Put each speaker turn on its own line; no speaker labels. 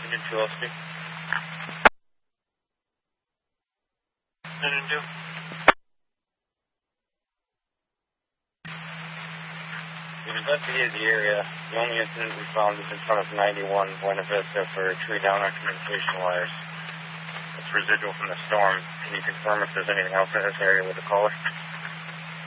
Engine 2 LC. Engine 2. We've investigated the area. The only incident we found is in front of 91 Buena Vista for a tree down on communication wires. It's residual from the storm. Can you confirm if there's anything else in this area with the caller?